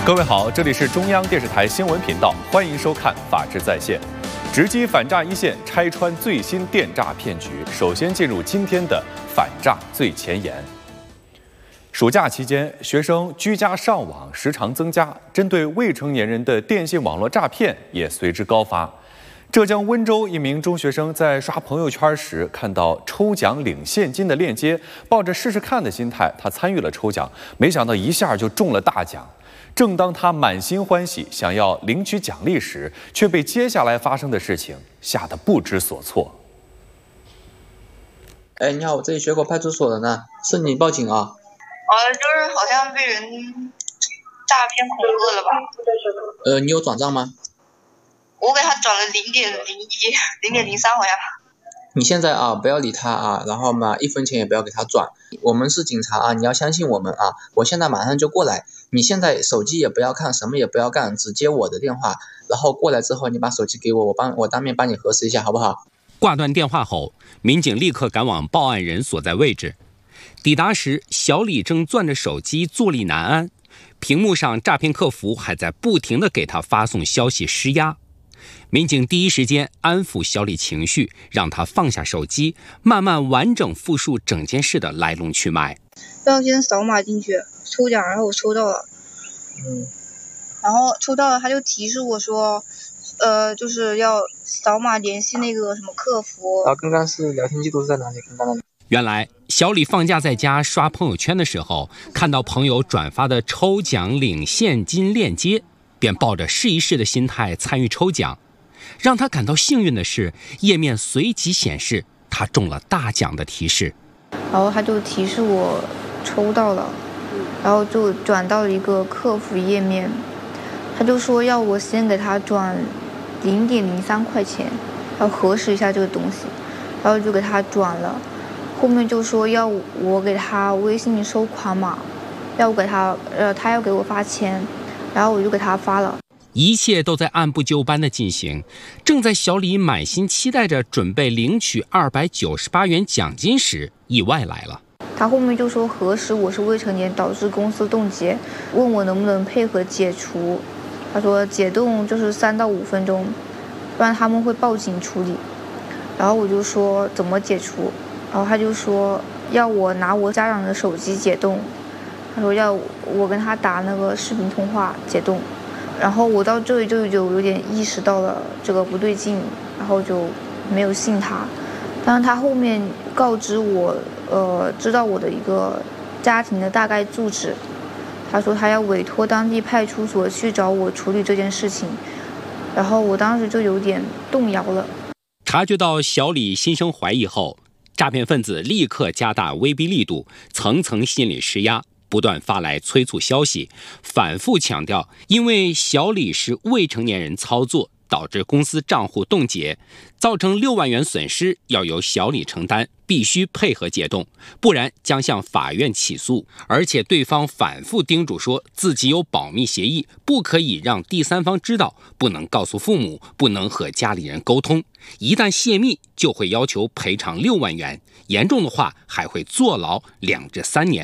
各位好，这里是中央电视台新闻频道，欢迎收看《法治在线》，直击反诈一线，拆穿最新电诈骗局。首先进入今天的反诈最前沿。暑假期间，学生居家上网时长增加，针对未成年人的电信网络诈骗也随之高发。浙江温州一名中学生在刷朋友圈时，看到抽奖领现金的链接，抱着试试看的心态，他参与了抽奖，没想到一下就中了大奖。正当他满心欢喜想要领取奖励时，却被接下来发生的事情吓得不知所措。 哎，你好，我这里学口派出所的呢，是你报警啊？ 就是好像被人诈骗恐吓了吧？ 你有转账吗？ 我给他转了0.01、0.03好像。 你现在啊，不要理他啊，然后嘛，1分钱也不要给他转。我们是警察啊，你要相信我们啊！我现在马上就过来，你现在手机也不要看，什么也不要干，只接我的电话。然后过来之后，你把手机给我，我当面帮你核实一下，好不好？ 挂断电话后，民警立刻赶往报案人所在位置。抵达时，小李正攥着手机坐立难安，屏幕上诈骗客服还在不停地给他发送消息施压。民警第一时间安抚小李情绪，让他放下手机，慢慢完整复述整件事的来龙去脉。 要先扫码进去抽奖，然后我抽到了，然后抽到了，他就提示我说，就是要扫码联系那个什么客服。 然后刚刚是聊天记录是在哪里？ 原来小李放假在家刷朋友圈的时候，看到朋友转发的抽奖领现金链接，便抱着试一试的心态参与抽奖。让他感到幸运的是，页面随即显示他中了大奖的提示。 然后他就提示我抽到了，然后就转到了一个客服页面，他就说要我先给他转0.03块钱，要核实一下这个东西，然后就给他转了。后面就说要我给他微信收款码，要我给他他要给我发钱，然后我就给他发了。 一切都在按部就班的进行。正在小李满心期待着准备领取298元奖金时，意外来了。 他后面就说核实我是未成年导致公司冻结，问我能不能配合解除。他说解冻就是3到5分钟，不然他们会报警处理。然后我就说怎么解除，然后他就说要我拿我家长的手机解冻，他说要我跟他打那个视频通话解冻。然后我到这里就有点意识到了这个不对劲，然后就没有信他。但是他后面告知我，知道我的一个家庭的大概住址，他说他要委托当地派出所去找我处理这件事情。然后我当时就有点动摇了。 察觉到小李心生怀疑后，诈骗分子立刻加大威逼力度，层层心理施压，不断发来催促消息，反复强调因为小李是未成年人操作，导致公司账户冻结，造成6万元损失要由小李承担，必须配合解冻，不然将向法院起诉。而且对方反复叮嘱说自己有保密协议，不可以让第三方知道，不能告诉父母，不能和家里人沟通，一旦泄密就会要求赔偿6万元，严重的话还会坐牢2至3年。